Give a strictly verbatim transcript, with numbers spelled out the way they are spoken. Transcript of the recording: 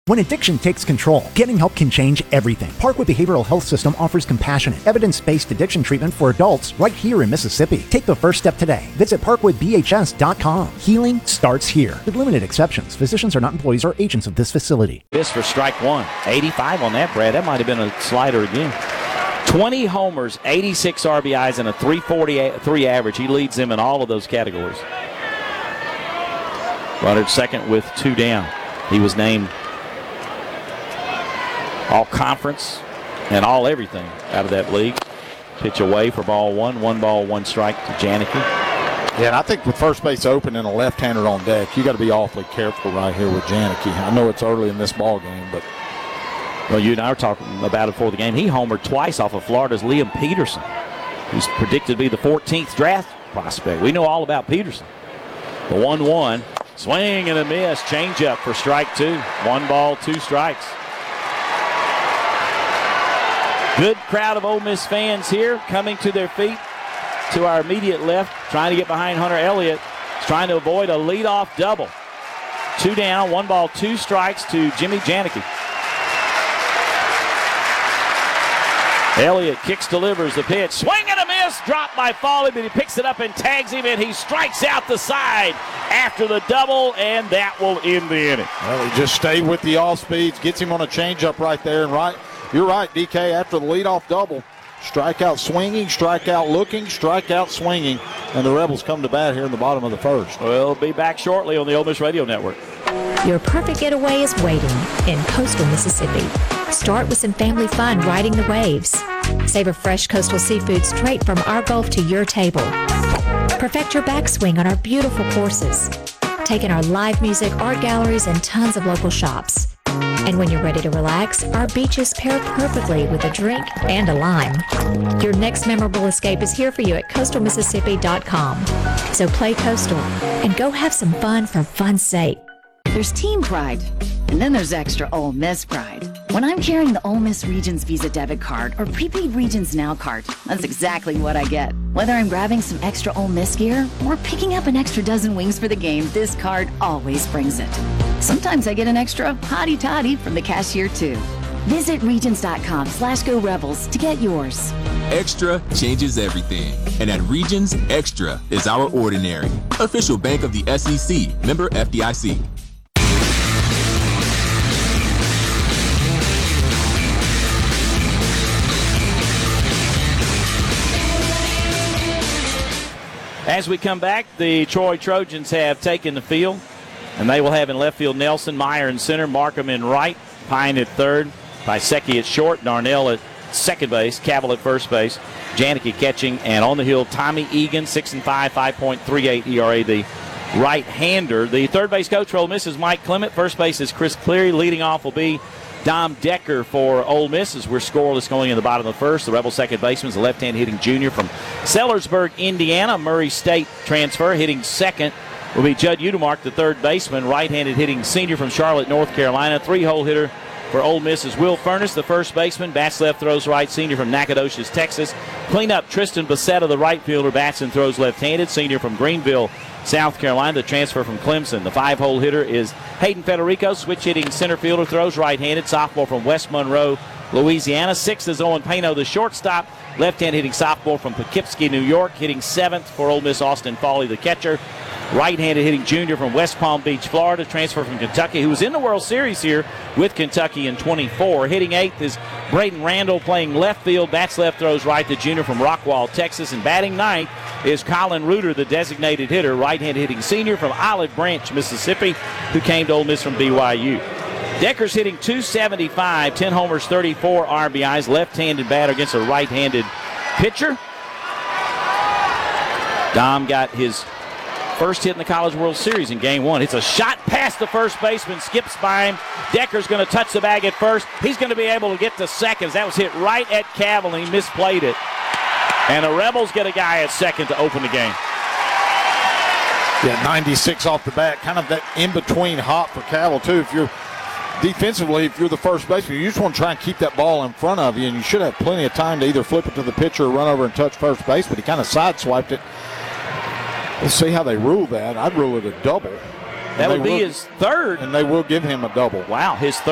When addiction takes control, getting help can change everything. Parkwood Behavioral Health System offers compassionate, evidence-based addiction treatment for adults right here in Mississippi. Take the first step today. Visit parkwood b h s dot com. Healing starts here. With limited exceptions, physicians are not employees or agents of this facility. This for strike one. eighty-five on that, Brad. That might have been a slider again. twenty homers, eighty-six R B Is, and a three forty-three average. He leads them in all of those categories. Runner second with two down. He was named all conference and all everything out of that league. Pitch away for ball one. One ball, one strike to Janicki. Yeah, and I think with first base open and a left-hander on deck, you got to be awfully careful right here with Janicki. I know it's early in this ball game, but well, you and I were talking about it before the game. He homered twice off of Florida's Liam Peterson, who's predicted to be the fourteenth draft prospect. We know all about Peterson. The one one, swing and a miss, changeup for strike two. One ball, two strikes. Good crowd of Ole Miss fans here coming to their feet to our immediate left, trying to get behind Hunter Elliott. He's trying to avoid a leadoff double. Two down, one ball, two strikes to Jimmy Janicki. Elliott kicks, delivers the pitch. Swing and a miss, dropped by Foley, but he picks it up and tags him, and he strikes out the side after the double, and that will end the inning. Well, he just stayed with the off speeds, gets him on a changeup right there, and right. You're right, D K, after the leadoff double, strikeout swinging, strikeout looking, strikeout swinging, and the Rebels come to bat here in the bottom of the first. We'll be back shortly on the Ole Miss Radio Network. Your perfect getaway is waiting in coastal Mississippi. Start with some family fun riding the waves. Savor fresh coastal seafood straight from our Gulf to your table. Perfect your backswing on our beautiful courses. Take in our live music, art galleries, and tons of local shops. And when you're ready to relax, our beaches pair perfectly with a drink and a lime. Your next memorable escape is here for you at coastal mississippi dot com. So play coastal and go have some fun for fun's sake. There's team pride, and then there's extra Ole Miss pride. When I'm carrying the Ole Miss Regions Visa debit card or prepaid Regions Now card, that's exactly what I get. Whether I'm grabbing some extra Ole Miss gear or picking up an extra dozen wings for the game, this card always brings it. Sometimes I get an extra hottie toddy from the cashier too. Visit regions.com slash go rebels to get yours. Extra changes everything. And at Regions, Extra is our ordinary. Official bank of the S E C, member F D I C. As we come back, the Troy Trojans have taken the field, and they will have in left field Nelson, Meyer in center, Markham in right, Pine at third, Pisecki at short, Darnell at second base, Cavill at first base, Janicki catching, and on the hill, Tommy Egan, six and five, five point three eight E R A, the right-hander. The third base coach for Ole Miss is Mike Clement. First base is Chris Cleary. Leading off will be Dom Decker for Ole Miss as we're scoreless going in the bottom of the first. The Rebel second baseman is a left-hand hitting junior from Sellersburg, Indiana. Murray State transfer. Hitting second will be Judd Udemark, the third baseman. Right-handed hitting senior from Charlotte, North Carolina. Three-hole hitter for Ole Miss is Will Furness, the first baseman. Bats left, throws right, senior from Nacogdoches, Texas. Cleanup, Tristan Bassetta, the right fielder. Bats and throws left-handed, senior from Greenville, South Carolina, the transfer from Clemson. The five-hole hitter is Hayden Federico, switch-hitting center fielder, throws right-handed, sophomore from West Monroe, Louisiana. Sixth is Owen Pano, the shortstop, left-hand hitting sophomore from Poughkeepsie, New York. Hitting seventh for Ole Miss, Austin Foley, the catcher. Right-handed hitting junior from West Palm Beach, Florida, transfer from Kentucky, who was in the World Series here with Kentucky in twenty-four. Hitting eighth is Braden Randall, playing left field, bats left, throws right, the junior from Rockwall, Texas. And batting ninth is Colin Reuter, the designated hitter, right-handed hitting senior from Olive Branch, Mississippi, who came to Ole Miss from B Y U. Decker's hitting two seventy-five, ten homers, thirty-four R B Is, left-handed batter against a right-handed pitcher. Dom got his first hit in the College World Series in game one. It's a shot past the first baseman, skips by him. Decker's going to touch the bag at first. He's going to be able to get to second. That was hit right at Cavill. He misplayed it. And the Rebels get a guy at second to open the game. Yeah, ninety-six off the bat. Kind of that in-between hop for Cavill, too. If you're defensively, if you're the first baseman, you just want to try and keep that ball in front of you, and you should have plenty of time to either flip it to the pitcher or run over and touch first base, but he kind of sideswiped it. Let's see how they rule that. I'd rule it a double. That would be will, his third. And they will give him a double. Wow, his third.